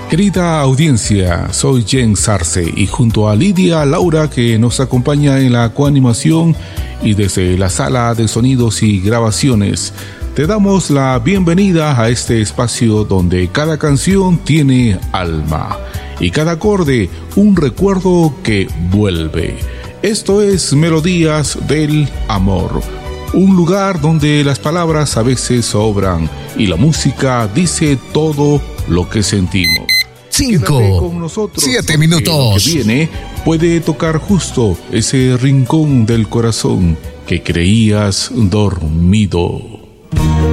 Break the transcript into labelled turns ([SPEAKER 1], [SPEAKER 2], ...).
[SPEAKER 1] Querida audiencia, soy Jens Arce y junto a Lidia Laura, que nos acompaña en la coanimación y desde la sala de sonidos y grabaciones, te damos la bienvenida a este espacio donde cada canción tiene alma y cada acorde un recuerdo que vuelve. Esto es Melodías del Amor, un lugar donde las palabras a veces sobran y la música dice todo lo que sentimos.
[SPEAKER 2] 5, 7 minutos.
[SPEAKER 1] Lo que viene puede tocar justo ese rincón del corazón que creías dormido.